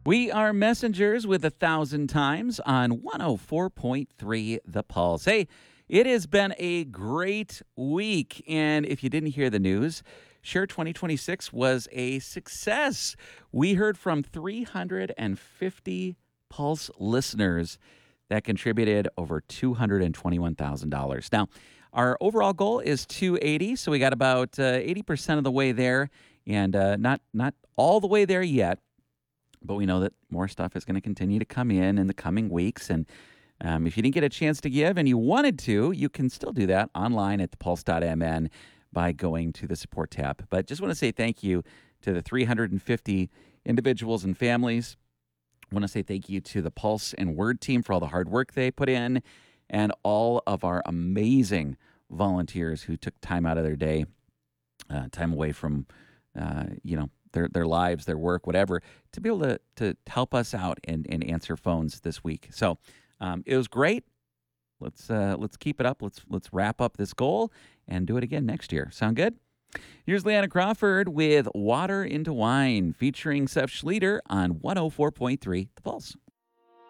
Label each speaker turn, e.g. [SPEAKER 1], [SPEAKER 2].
[SPEAKER 1] We are messengers with 1,000 times on 104.3 The Pulse. Hey, it has been a great week. And if you didn't hear the news, sure, 2026 was a success. We heard from 350 Pulse listeners that contributed over $221,000. Now, our overall goal is 280, so we got about 80% of the way there, and not all the way there yet. But we know that more stuff is going to continue to come in the coming weeks. And if you didn't get a chance to give and you wanted to, you can still do that online at thepulse.mn by going to the support tab. But just want to say thank you to the 350 individuals and families. I want to say thank you to the Pulse and Word team for all the hard work they put in, and all of our amazing volunteers who took time out of their day, time away from, their lives, their work, whatever, to be able to help us out and answer phones this week. So it was great. Let's keep it up. Let's wrap up this goal and do it again next year. Sound good? Here's Leanna Crawford with Water into Wine, featuring Seth Schleter on 104.3 The Pulse.